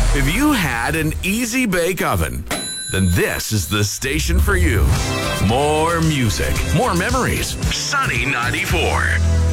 If you had an easy bake oven, then this is the station for you. More music, more memories. Sunny 94.